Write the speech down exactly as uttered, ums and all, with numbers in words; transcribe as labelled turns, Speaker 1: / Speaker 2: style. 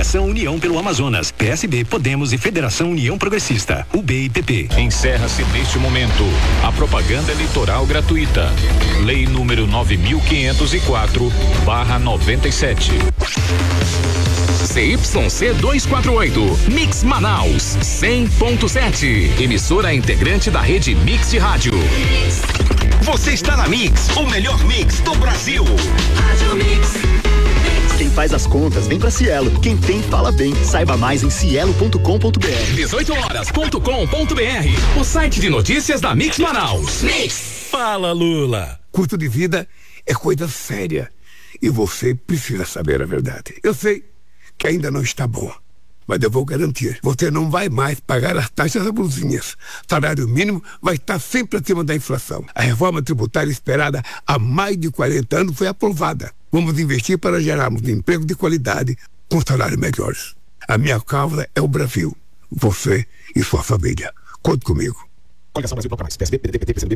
Speaker 1: Federação União pelo Amazonas, P S B, Podemos e Federação União Progressista, U B e P P.
Speaker 2: Encerra-se neste momento a propaganda eleitoral gratuita. Lei número nove mil quinhentos e quatro, barra noventa e sete.
Speaker 3: C Y C duzentos e quarenta e oito, Mix Manaus, cem ponto sete. Emissora integrante da rede Mix de Rádio.
Speaker 4: Você está na Mix, o melhor mix do Brasil.
Speaker 5: Rádio Mix.
Speaker 6: Quem faz as contas vem pra Cielo. Quem tem, fala bem. Saiba mais em cielo ponto com ponto br.
Speaker 3: dezoito horas ponto com ponto br. O site de notícias da Mix Manaus. Mix.
Speaker 7: Fala, Lula. Custo de vida é coisa séria. E você precisa saber a verdade. Eu sei que ainda não está bom, mas eu vou garantir. Você não vai mais pagar as taxas abusivas. Salário mínimo vai estar sempre acima da inflação. A reforma tributária esperada há mais de quarenta anos foi aprovada. Vamos investir para gerarmos emprego de qualidade com salários melhores. A minha causa é o Brasil. Você e sua família. Conte comigo.
Speaker 8: Coligação Brasil Proclamais. P S B, P D T, P T, P C B,